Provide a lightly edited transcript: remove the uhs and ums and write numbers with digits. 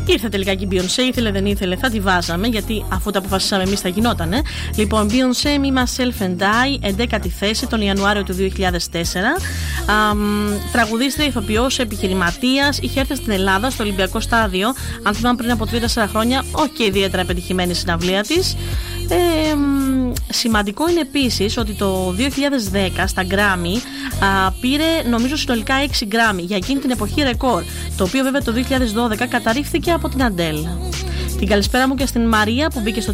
Ήρθε τελικά και η Beyoncé, ήθελε δεν ήθελε, θα τη βάζαμε, γιατί αφού τα αποφασίσαμε εμείς θα γινότανε. Λοιπόν, Beyoncé, Me, Myself and I, 11η θέση τον Ιανουάριο του 2004. Τραγουδίστρια, ηθοποιός, επιχειρηματίας, είχε έρθει στην Ελλάδα στο Ολυμπιακό Στάδιο, αν θυμάμαι πριν από 3-4 χρόνια, όχι και ιδιαίτερα πετυχημένη συναυλία της. Σημαντικό είναι επίσης ότι το 2010 στα Grammy πήρε νομίζω συνολικά 6 Grammy, για εκείνη την εποχή ρεκόρ, το οποίο βέβαια το 2012 καταρρίφθηκε από την Adele. Την καλησπέρα μου και στην Μαρία που μπήκε στο